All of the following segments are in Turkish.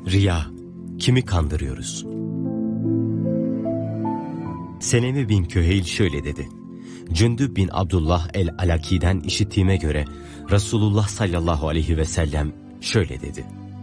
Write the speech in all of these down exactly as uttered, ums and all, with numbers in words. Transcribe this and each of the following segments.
Riya, kimi kandırıyoruz? Seleme bin Küheyl şöyle dedi. Cündüb bin Abdullah el-Alaki'den işittiğime göre Resulullah sallallahu aleyhi ve sellem şöyle dedi.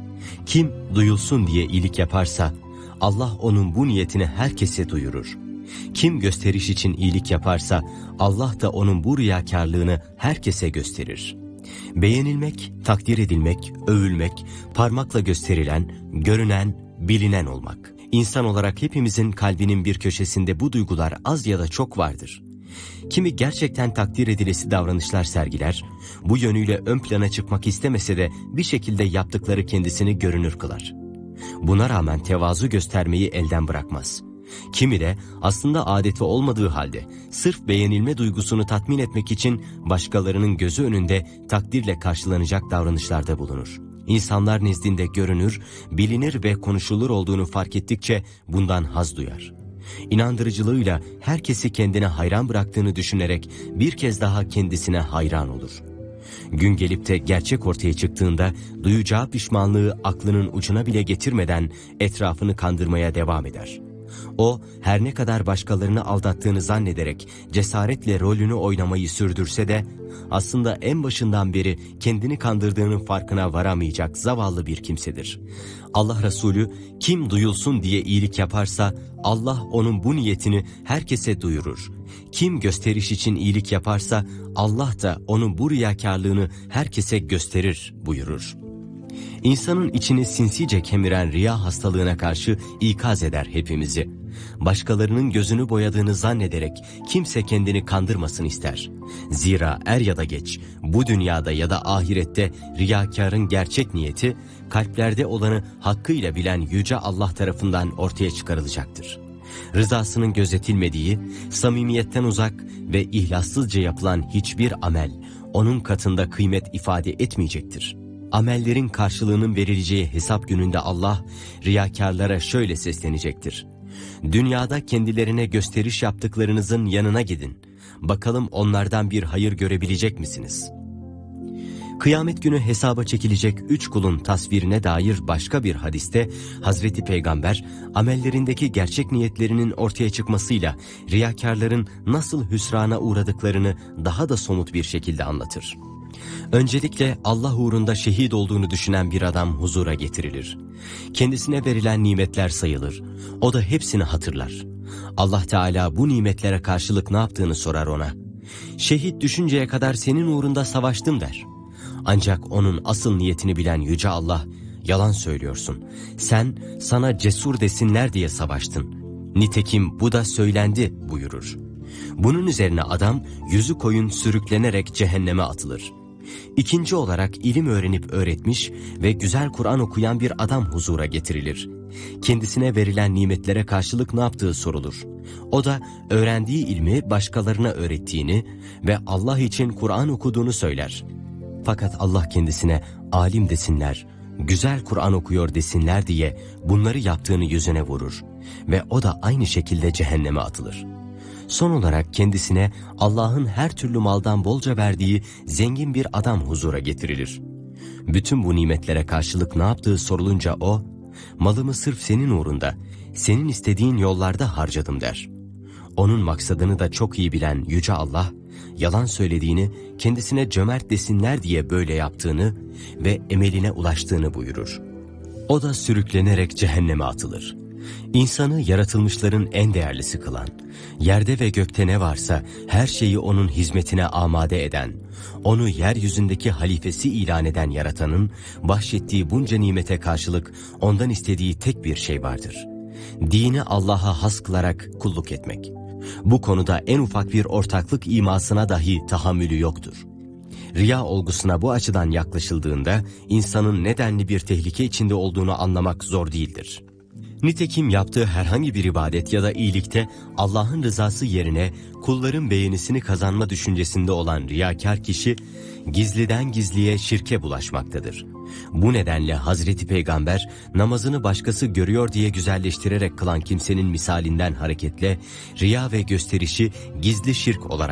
Kim duyulsun diye iyilik yaparsa Allah onun bu niyetini herkese duyurur. Kim gösteriş için iyilik yaparsa Allah da onun bu riyakarlığını herkese gösterir. Beğenilmek, takdir edilmek, övülmek, parmakla gösterilen, görünen, bilinen olmak. İnsan olarak hepimizin kalbinin bir köşesinde bu duygular az ya da çok vardır. Kimi gerçekten takdir edilesi davranışlar sergiler, bu yönüyle ön plana çıkmak istemese de bir şekilde yaptıkları kendisini görünür kılar. Buna rağmen tevazu göstermeyi elden bırakmaz. Kimi de aslında adeti olmadığı halde sırf beğenilme duygusunu tatmin etmek için başkalarının gözü önünde takdirle karşılanacak davranışlarda bulunur. İnsanlar nezdinde görünür, bilinir ve konuşulur olduğunu fark ettikçe bundan haz duyar. İnandırıcılığıyla herkesi kendine hayran bıraktığını düşünerek bir kez daha kendisine hayran olur. Gün gelip de gerçek ortaya çıktığında duyacağı pişmanlığı aklının ucuna bile getirmeden etrafını kandırmaya devam eder. O, her ne kadar başkalarını aldattığını zannederek cesaretle rolünü oynamayı sürdürse de aslında en başından beri kendini kandırdığının farkına varamayacak zavallı bir kimsedir. Allah Resulü kim duyulsun diye iyilik yaparsa Allah onun bu niyetini herkese duyurur. Kim gösteriş için iyilik yaparsa Allah da onun bu riyakarlığını herkese gösterir buyurur. İnsanın içini sinsice kemiren riya hastalığına karşı ikaz eder hepimizi. Başkalarının gözünü boyadığını zannederek kimse kendini kandırmasın ister. Zira er ya da geç bu dünyada ya da ahirette riyakarın gerçek niyeti kalplerde olanı hakkıyla bilen Yüce Allah tarafından ortaya çıkarılacaktır. Rızasının gözetilmediği, samimiyetten uzak ve ihlassızca yapılan hiçbir amel onun katında kıymet ifade etmeyecektir. Amellerin karşılığının verileceği hesap gününde Allah riyakarlara şöyle seslenecektir. Dünyada kendilerine gösteriş yaptıklarınızın yanına gidin. Bakalım onlardan bir hayır görebilecek misiniz? Kıyamet günü hesaba çekilecek üç kulun tasvirine dair başka bir hadiste Hazreti Peygamber amellerindeki gerçek niyetlerinin ortaya çıkmasıyla riyakarların nasıl hüsrana uğradıklarını daha da somut bir şekilde anlatır. Öncelikle Allah uğrunda şehit olduğunu düşünen bir adam huzura getirilir. Kendisine verilen nimetler sayılır. O da hepsini hatırlar. Allah Teala bu nimetlere karşılık ne yaptığını sorar ona. Şehit düşünceye kadar senin uğrunda savaştım der. Ancak onun asıl niyetini bilen Yüce Allah, yalan söylüyorsun. Sen sana cesur desinler diye savaştın. Nitekim bu da söylendi buyurur. Bunun üzerine adam yüzü koyun sürüklenerek cehenneme atılır. İkinci olarak ilim öğrenip öğretmiş ve güzel Kur'an okuyan bir adam huzura getirilir. Kendisine verilen nimetlere karşılık ne yaptığı sorulur. O da öğrendiği ilmi başkalarına öğrettiğini ve Allah için Kur'an okuduğunu söyler. Fakat Allah kendisine alim desinler, güzel Kur'an okuyor desinler diye bunları yaptığını yüzüne vurur ve o da aynı şekilde cehenneme atılır. Son olarak kendisine Allah'ın her türlü maldan bolca verdiği zengin bir adam huzura getirilir. Bütün bu nimetlere karşılık ne yaptığı sorulunca o, malımı sırf senin uğrunda, senin istediğin yollarda harcadım der. Onun maksadını da çok iyi bilen Yüce Allah, yalan söylediğini, kendisine cömert desinler diye böyle yaptığını ve emeline ulaştığını buyurur. O da sürüklenerek cehenneme atılır. İnsanı yaratılmışların en değerlisi kılan, yerde ve gökte ne varsa her şeyi onun hizmetine amade eden, onu yeryüzündeki halifesi ilan eden yaratanın bahşettiği bunca nimete karşılık ondan istediği tek bir şey vardır. Dini Allah'a has kılarak kulluk etmek. Bu konuda en ufak bir ortaklık imasına dahi tahammülü yoktur. Riya olgusuna bu açıdan yaklaşıldığında insanın nedenli bir tehlike içinde olduğunu anlamak zor değildir. Nitekim yaptığı herhangi bir ibadet ya da iyilikte Allah'ın rızası yerine kulların beğenisini kazanma düşüncesinde olan riyakar kişi gizliden gizliye şirke bulaşmaktadır. Bu nedenle Hazreti Peygamber namazını başkası görüyor diye güzelleştirerek kılan kimsenin misalinden hareketle riya ve gösterişi gizli şirk olarak